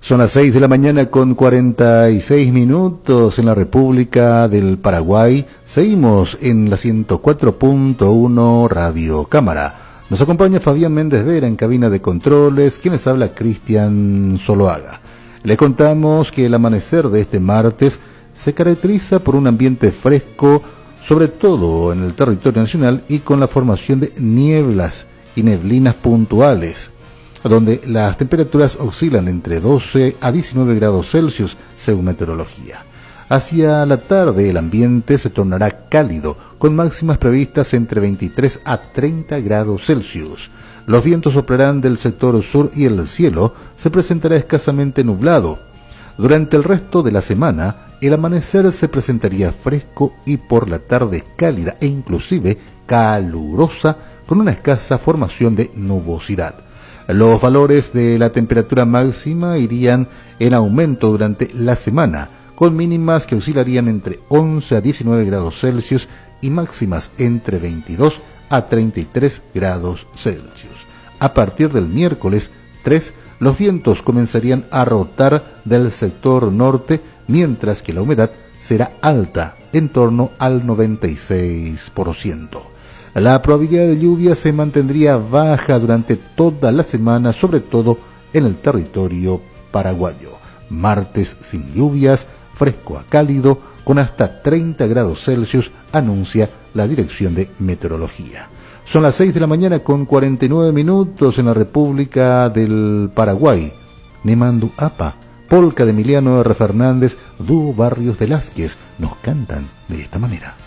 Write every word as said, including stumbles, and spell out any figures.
Son las seis de la mañana con cuarenta y seis minutos en la República del Paraguay. Seguimos en la ciento cuatro punto uno Radio Cámara. Nos acompaña Fabián Méndez Vera en cabina de controles, quien les habla Cristian Zoloaga. Le contamos que el amanecer de este martes se caracteriza por un ambiente fresco, sobre todo en el territorio nacional, y con la formación de nieblas y neblinas puntuales, donde las temperaturas oscilan entre doce a diecinueve grados Celsius, según meteorología. Hacia la tarde el ambiente se tornará cálido, con máximas previstas entre veintitrés a treinta grados Celsius. Los vientos soplarán del sector sur y el cielo se presentará escasamente nublado. Durante el resto de la semana, el amanecer se presentaría fresco y por la tarde cálida e inclusive calurosa, con una escasa formación de nubosidad. Los valores de la temperatura máxima irían en aumento durante la semana, con mínimas que oscilarían entre once a diecinueve grados Celsius y máximas entre veintidós a treinta y tres grados Celsius. A partir del miércoles tres, los vientos comenzarían a rotar del sector norte, mientras que la humedad será alta, en torno al noventa y seis por ciento. La probabilidad de lluvia se mantendría baja durante toda la semana, sobre todo en el territorio paraguayo. Martes sin lluvias, fresco a cálido, con hasta treinta grados Celsius, anuncia la Dirección de Meteorología. Son las seis de la mañana con cuarenta y nueve minutos en la República del Paraguay. Nemandu Apa, polca de Emiliano R. Fernández, dúo Barrios Velázquez, nos cantan de esta manera.